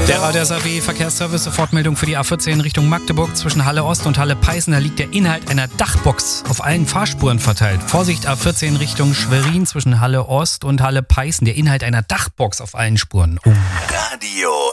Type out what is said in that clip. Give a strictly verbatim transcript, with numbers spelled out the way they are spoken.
Der Radio S A W Verkehrsservice, Sofortmeldung für die A vierzehn Richtung Magdeburg zwischen Halle Ost und Halle Peißen. Da liegt der Inhalt einer Dachbox auf allen Fahrspuren verteilt. Vorsicht, A vierzehn Richtung Schwerin zwischen Halle Ost und Halle Peißen. Der Inhalt einer Dachbox auf allen Spuren. Oh. Radio